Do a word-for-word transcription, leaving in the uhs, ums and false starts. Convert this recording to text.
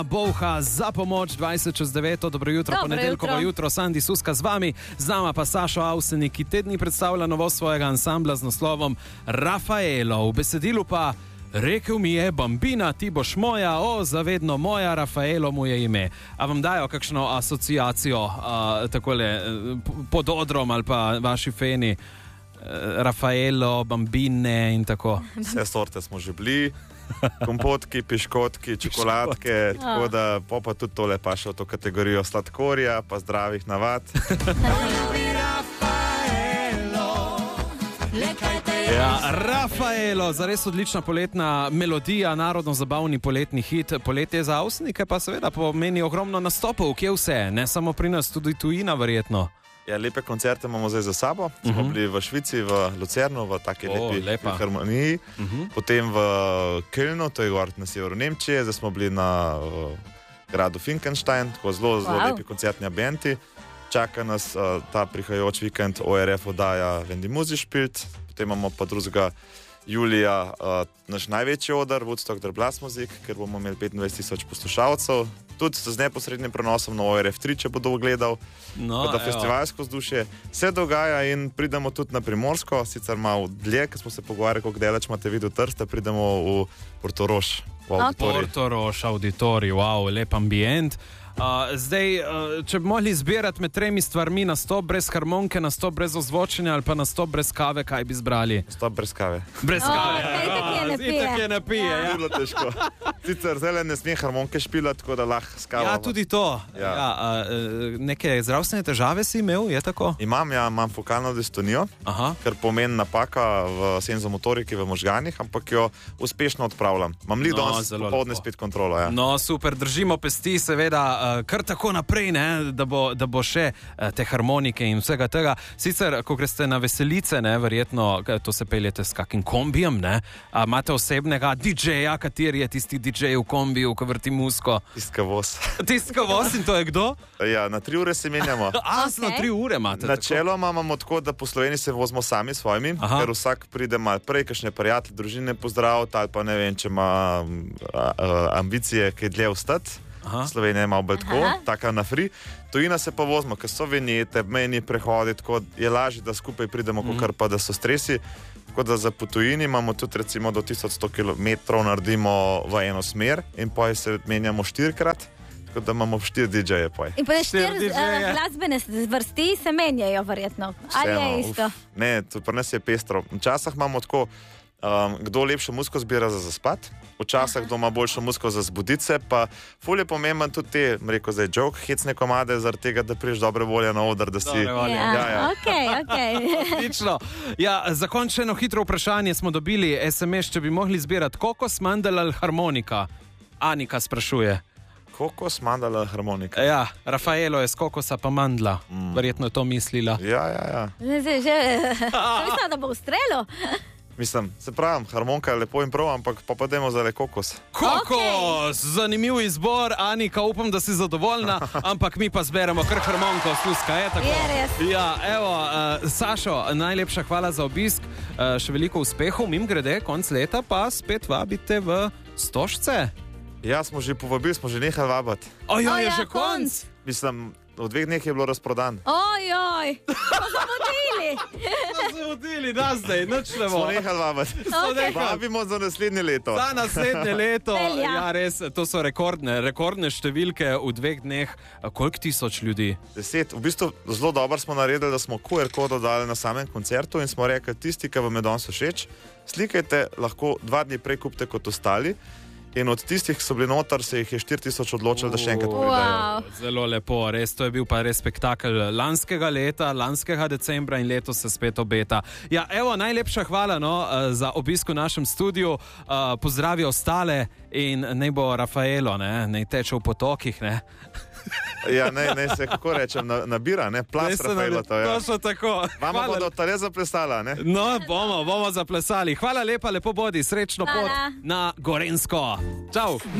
Tanja Bolha za pomoč dvajset čez devet. Dobro jutro, Dobro ponedeljkovo jutro. jutro, Sandi Suska z vami, z nama pa Sašo Avsenik, ki te dni predstavlja novost svojega ansambla z naslovom Rafaelo. V besedilu pa: rekel mi je, Bambina, ti boš moja, o, zavedno moja, Rafaelo mu je ime. A vam dajo kakšno asociacijo a, takole pod odrom ali pa vaši feni? Rafaelo, Bambine in tako. Vse sorte smo že bili, kompotki, piškotki, čokoladke, tako da pa, pa tudi tole paše v to kategorijo sladkorja, pa zdravih navad. Ja, Rafaelo, zares odlična poletna melodija, narodno-zabavni poletni hit. Poletje za Avsenike pa seveda pomeni ogromno nastopov, kje vse, ne samo pri nas, tudi tujina verjetno. Ja, lepe koncerte imamo zdaj za sabo. Smo uh -huh. bili v Švici, v Lucernu, v taki oh, lepi harmoniji. Uh -huh. Potem v Kölnu, to je gor na severu Nemčije. Zdaj smo bili na uh, gradu Finkenstein, tako zelo, zelo wow. lepi koncertni ambienti. Čaka nas uh, ta prihajajoč vikend O R F oddaja Wenn die Musik spielt. Potem imamo pa drugega julija uh, naš največji oder, Woodstock der Blasmusik, ker bomo imeli petindvajset tisoč poslušalcev. Tudi z neposrednim prenosom na O R F tri, če bodo gledal, no, da festivalsko vzdušje se dogaja in pridemo tudi na Primorsko, sicer malo dlje, ker smo se pogovarjali, koliko delač imate videl Trste, pridemo v Portorož, v auditorij. Portorož, auditorij, wow, lep ambient. Uh, zdaj, uh, če bi mogli izbirati med tremi stvarmi, nastop brez harmonike, nastop brez ozvočenja ali pa nastop brez kave, kaj bi izbrali? Nastop brez kave. Brez kave, oh, itak je ne pije. Ja, ja. Bilo težko. Sicer zdaj ne sme harmonike špilati, tako da lahko s kavo. Ja, tudi to. Ja. Ja, uh, neke zdravstvene težave si imel, je tako? Imam, ja, imam fokalno distonijo, Aha. ker pomeni napaka v senzomotoriki v možganih, ampak jo uspešno odpravljam. Imam li no, danes popoldne spet kontrolo. Ja. No, super, držimo pesti, seveda. Uh, kar tako naprej, ne, da, bo, da bo še uh, te harmonike in vsega tega. Sicer, ko greste na veselice, ne, verjetno, to se peljete s kakim kombijem, ne, a imate osebnega didžeja, kateri je tisti didžej v kombiju, ko vrti musko? Tistka voz. Tistka voz in to je kdo? Ja, na tri ure se menjamo. A, okay. Na tri ure imate. Načeloma imamo tako, da po Sloveniji se vozimo sami svojimi, Aha. ker vsak pride malo prej, kakšne prijatelje, družine pozdraviti, ali pa ne vem, če ima a, a, ambicije, kaj dlje vstati. Aha. Slovenija ima obel tako, taka na free. Tujina se pa vozimo, ker so vinjete, mejni prehodi, tako je lažje, da skupaj pridemo, mm. kar pa da so stresi. Tako da za po tujini imamo tudi recimo do tisoč sto kilometrov naredimo v eno smer in pa se menjamo štirikrat. Tako da imamo štiri didžeje. In pa štiri uh, glasbene vrsti se menjajo verjetno. Ali je isto? Uf, ne, to pri nas je pestro. Včasih imamo tako, Um, kdo lepšo muziko zbira za zaspat, včasih kdo ima boljšo muziko za zbuditi se, pa ful je pomemben tudi te, rekel zdaj, joke, hecne komade, zaradi tega, da priješ dobre volje na oder, da si... Dobre volje. Ja, ja, ja. Ok, ok. Odlično. Ja, za končeno hitro vprašanje smo dobili es em es, če bi mogli zbirati kokos, mandel ali harmonika. Anika sprašuje. Kokos, mandel ali harmonika? Ja, Rafaelo je z kokosa pa mandla. Mm. Verjetno je to mislila. Ja, ja, ja. Že, že, mislim, da bo ustrelo. Mislim, se pravim, harmonika je lepo in prav, ampak pa pa dajmo zdaj kokos. Kokos! Okay. Zanimiv izbor, Anika, upam, da si zadovoljna, ampak mi pa zberemo kar harmoniko, Suska, je tako? Je res. Ja, evo, uh, Sašo, najlepša hvala za obisk, uh, še veliko uspehov, mim grede, konc leta pa spet vabite v Stožce. Ja, smo že povabili, smo že nehali vabiti. Ojo, je že konc? Mislim, v dveh dneh je bilo razprodan. Ojoj, smo zamudili. Smo zamudili, da zdaj, noč ne bo. Smo nehali vabiti. Okay. Vabimo za naslednje leto. Za naslednje leto. Ja, res, to so rekordne, rekordne številke v dveh dneh. Koliko tisoč ljudi? Deset. V bistvu zelo dobro smo naredili, da smo Q R kodo dali na samem koncertu in smo rekli, tisti, ki vam je danes všeč, slikajte, lahko dva dni prej kupite kot ostali. In od tistih, ki so bili noter, se jih je štiri tisoč odločili, da še enkrat pridajo. Wow. Zelo lepo, res, to je bil pa res spektakel lanskega leta, lanskega decembra in letos se spet obeta. Ja, evo, najlepša hvala no, za obisk v našem studiu. Pozdravi ostale in naj bo Rafaelo, ne, naj teče v potokih, ne. Ja, ne, ne se, kako rečem, nabira, ne, plas Rafaela to, ja. Točno tako. Vama bodo tale zaplesala, ne? No, bomo, bomo zaplesali. Hvala lepa, lepo bodi, srečno pot na Gorenjsko. Čau.